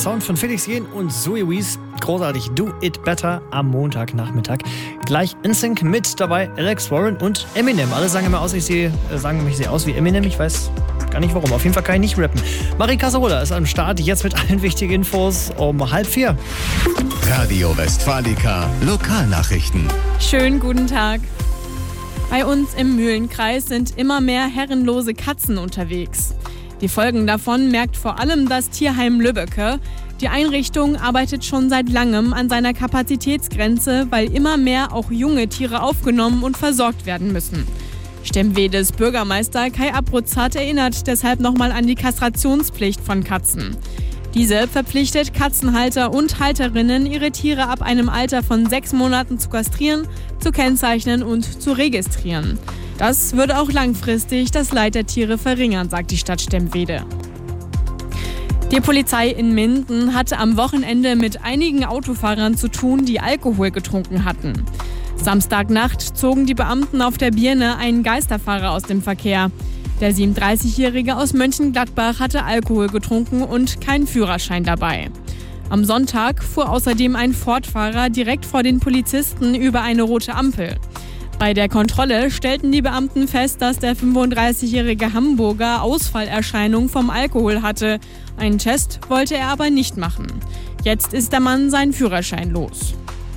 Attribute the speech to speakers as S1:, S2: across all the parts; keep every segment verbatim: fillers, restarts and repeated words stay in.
S1: Sound von Felix Jähn und Zoe Wees. Großartig, Do It Better am Montagnachmittag. Gleich in Sync mit dabei Alex Warren und Eminem. Alle sagen immer aus, ich sehe, sagen mich sehr aus wie Eminem. Ich weiß gar nicht warum. Auf jeden Fall kann ich nicht rappen. Marie Casarola ist am Start. Jetzt mit allen wichtigen Infos um halb vier.
S2: Radio Westfalica Lokalnachrichten.
S3: Schönen guten Tag. Bei uns im Mühlenkreis sind immer mehr herrenlose Katzen unterwegs. Die Folgen davon merkt vor allem das Tierheim Lübbecke. Die Einrichtung arbeitet schon seit langem an seiner Kapazitätsgrenze, weil immer mehr auch junge Tiere aufgenommen und versorgt werden müssen. Stemwedes Bürgermeister Kai Abruzat erinnert deshalb nochmal an die Kastrationspflicht von Katzen. Diese verpflichtet Katzenhalter und Halterinnen, ihre Tiere ab einem Alter von sechs Monaten zu kastrieren, zu kennzeichnen und zu registrieren. Das würde auch langfristig das Leid der Tiere verringern, sagt die Stadt Stemwede. Die Polizei in Minden hatte am Wochenende mit einigen Autofahrern zu tun, die Alkohol getrunken hatten. Samstagnacht zogen die Beamten auf der Birne einen Geisterfahrer aus dem Verkehr. Der siebenunddreißigjährige aus Mönchengladbach hatte Alkohol getrunken und keinen Führerschein dabei. Am Sonntag fuhr außerdem ein Ford-Fahrer direkt vor den Polizisten über eine rote Ampel. Bei der Kontrolle stellten die Beamten fest, dass der fünfunddreißigjährige Hamburger Ausfallerscheinungen vom Alkohol hatte. Einen Test wollte er aber nicht machen. Jetzt ist der Mann seinen Führerschein los.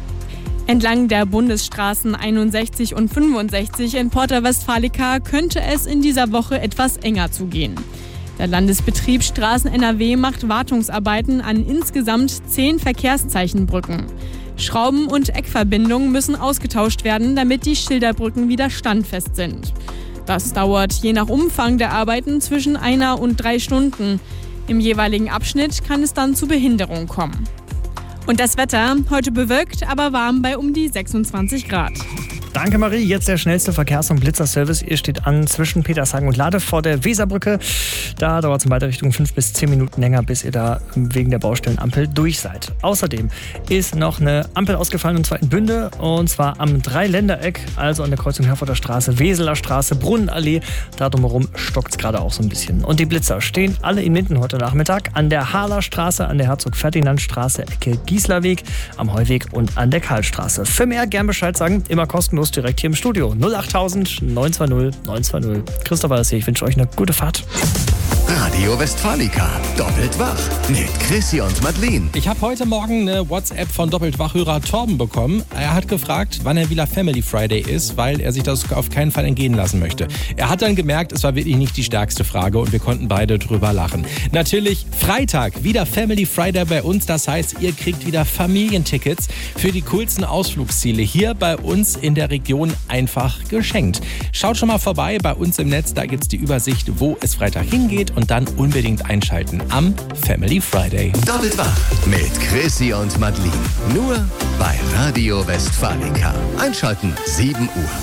S3: Entlang der Bundesstraßen einundsechzig und fünfundsechzig in Porta Westfalica könnte es in dieser Woche etwas enger zugehen. Der Landesbetrieb Straßen N R W macht Wartungsarbeiten an insgesamt zehn Verkehrszeichenbrücken. Schrauben und Eckverbindungen müssen ausgetauscht werden, damit die Schilderbrücken wieder standfest sind. Das dauert je nach Umfang der Arbeiten zwischen einer und drei Stunden. Im jeweiligen Abschnitt kann es dann zu Behinderungen kommen. Und das Wetter, heute bewölkt, aber warm bei um die sechsundzwanzig Grad.
S1: Danke Marie, jetzt der schnellste Verkehrs- und Blitzerservice. Ihr steht an zwischen Petershagen und Lade vor der Weserbrücke. Da dauert es in beide Richtungen fünf bis zehn Minuten länger, bis ihr da wegen der Baustellenampel durch seid. Außerdem ist noch eine Ampel ausgefallen, und zwar in Bünde, und zwar am Dreiländereck, also an der Kreuzung Herforder Straße, Weseler Straße, Brunnenallee. Da drumherum stockt es gerade auch so ein bisschen. Und die Blitzer stehen alle in Minden heute Nachmittag an der Harler Straße, an der Herzog-Ferdinand-Straße, Ecke Gieslerweg, am Heuweg und an der Karlstraße. Für mehr gern Bescheid sagen, immer kostenlos direkt hier im Studio. null achttausend neun zwei null neun zwei null. Christopher ist hier. Ich wünsche euch eine gute Fahrt.
S2: Radio Westfalica doppelt wach mit Chrissy und Madeleine.
S4: Ich habe heute Morgen eine WhatsApp von doppelt wach-Hörer Torben bekommen. Er hat gefragt, wann er wieder Family Friday ist, weil er sich das auf keinen Fall entgehen lassen möchte. Er hat dann gemerkt, es war wirklich nicht die stärkste Frage und wir konnten beide drüber lachen. Natürlich Freitag wieder Family Friday bei uns. Das heißt, ihr kriegt wieder Familientickets für die coolsten Ausflugsziele hier bei uns in der Region einfach geschenkt. Schaut schon mal vorbei bei uns im Netz, da gibt es die Übersicht, wo es Freitag hingeht. Und dann unbedingt einschalten am Family Friday.
S2: Doppelt wach mit Chrissy und Madeleine. Nur bei Radio Westfalica. Einschalten sieben Uhr.